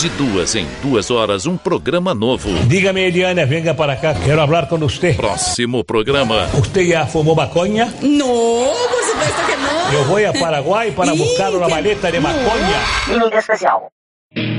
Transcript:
De 2 em 2 horas, um programa novo. Dígame, Eliana, venga para acá, quero hablar con usted. Próximo programa. ¿Usted ya fumó maconha? No, por supuesto que no. Yo voy a Paraguay para buscar una maleta de maconha. Especial.